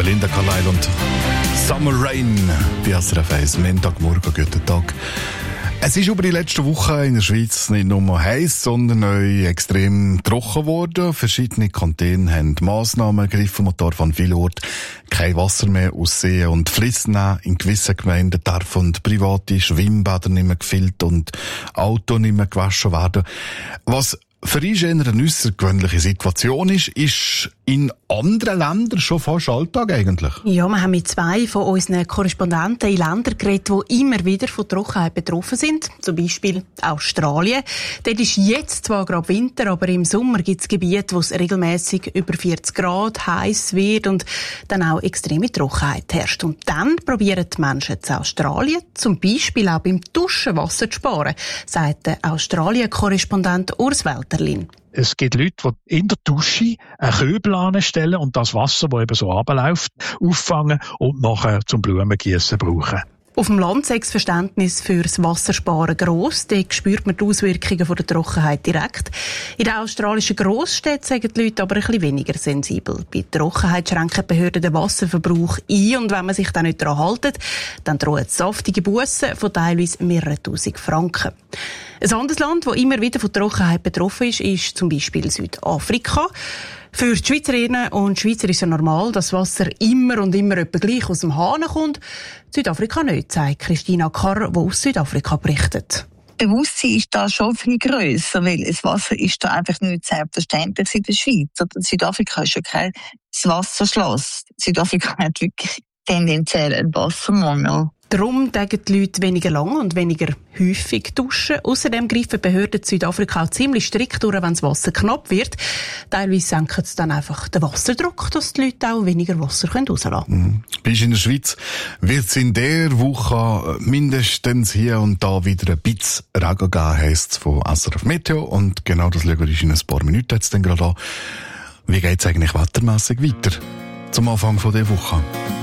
Belinda Carlisle und Summer Rain bei SRF 1. Montagmorgen, guten Tag. Es ist über die letzten Wochen in der Schweiz nicht nur heiß, sondern auch extrem trocken geworden. Verschiedene Kantone haben Massnahmen ergriffen, und dort von vielen Orten kein Wasser mehr aus Seen und Flüssen nehmen. In gewissen Gemeinden dürfen private Schwimmbäder nicht mehr gefüllt und Autos nicht mehr gewaschen werden. Was für uns eine außergewöhnliche Situation ist in anderen Ländern schon fast Alltag eigentlich. Ja, wir haben mit zwei von unseren Korrespondenten in Ländern geredet, die immer wieder von Trockenheit betroffen sind. Zum Beispiel Australien. Dort ist jetzt zwar gerade Winter, aber im Sommer gibt es Gebiete, wo es regelmäßig über 40 Grad heiß wird und dann auch extreme Trockenheit herrscht. Und dann probieren die Menschen in Australien zum Beispiel auch beim Duschen Wasser zu sparen, sagt der Australien-Korrespondent Urs Welterlin. Es gibt Leute, die in der Dusche einen Köbel anstellen und das Wasser, das eben so runterläuft, auffangen und nachher zum Blumengießen brauchen. Auf dem Land ist das Verständnis fürs Wassersparen gross. Dort spürt man die Auswirkungen von der Trockenheit direkt. In den australischen Grossstädten sagen die Leute aber ein bisschen weniger sensibel. Bei Trockenheit schränken die Behörden den Wasserverbrauch ein und wenn man sich dann nicht daran hält, dann drohen saftige Bussen von teilweise mehreren tausend Franken. Ein anderes Land, das immer wieder von Trockenheit betroffen ist zum Beispiel Südafrika. Für die Schweizerinnen und Schweizer ist es ja normal, dass Wasser immer und immer etwa gleich aus dem Hahn kommt. Südafrika nicht, sagt Christina Karr, die aus Südafrika berichtet. Das Bewusstsein ist da schon viel grösser, weil das Wasser ist da einfach nicht selbstverständlich in der Schweiz. Südafrika ist ja kein Wasserschloss. Südafrika hat wirklich tendenziell einen Wassermangel. Darum tagen die Leute weniger lang und weniger häufig duschen. Außerdem greifen Behörden in Südafrika auch ziemlich strikt durch, wenn das Wasser knapp wird. Teilweise senken sie dann einfach den Wasserdruck, dass die Leute auch weniger Wasser rauslassen können. Bist in der Schweiz, wird es in der Woche mindestens hier und da wieder ein bisschen Regen geben, heisst es von SRF Meteo. Und genau das schauen wir uns in ein paar Minuten jetzt dann gerade an. Wie geht es eigentlich wettermässig weiter zum Anfang dieser Woche?